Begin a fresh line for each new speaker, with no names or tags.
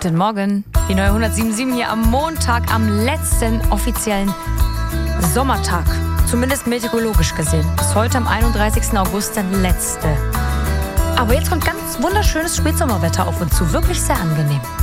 Guten Morgen, die neue 107.7 hier am Montag, am letzten offiziellen Sommertag. Zumindest meteorologisch gesehen. Bis heute am 31. August der letzte. Aber jetzt kommt ganz wunderschönes Spätsommerwetter auf uns zu. Wirklich sehr angenehm.